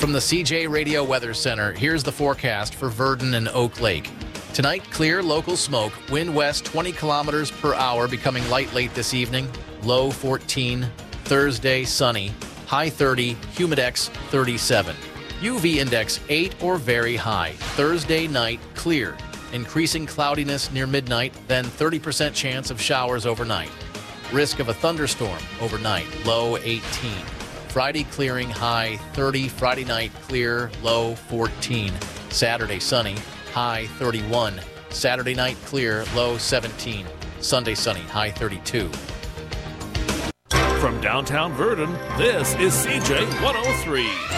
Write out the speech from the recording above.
From the CJ Radio Weather Center, here's the forecast for Verdon and Oak Lake. Tonight, clear local smoke, wind west 20 kilometers per hour, becoming light late this evening, low 14. Thursday, sunny, high 30, humidex 37. UV index 8 or very high. Thursday night, clear. Increasing cloudiness near midnight, then 30% chance of showers overnight. Risk of a thunderstorm overnight, low 18. Friday clearing, high 30. Friday night clear, low 14. Saturday sunny, high 31. Saturday night clear, low 17. Sunday sunny, high 32. From downtown Verdon, this is CJ 103.